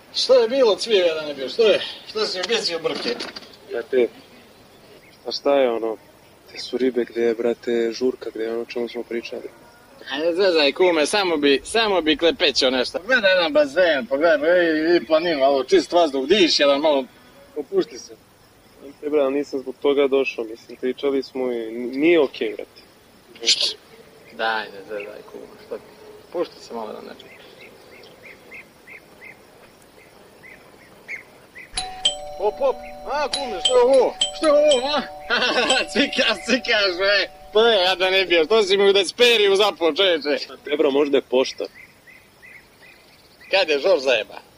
Što je bilo cvijeja da ne bio? Što si objesio brke? Brate, a šta je ono? Te su ribe gdje je, brate, žurka gdje je ono čemu smo pričali. Ajde, zezaj kume, samo bi klepećao nešto. Pogledaj jedan bazen, pogledaj, i planinu, malo čist vazduh, diš jedan malo, opušti se. Te, bra, nisam zbog toga došao, mislim, pričali smo i nije okej, brate. Št? Daj, ne zezaj kume, što ti? Pušti se malo da nečem. Op, a kume, što je ovo? Što je ovo, a? Cvikaš, Pa ja da ne bio, što si mi u desperiju zapao, čeče? Te, bro, možda je pošta. Kad je Žor zajeba?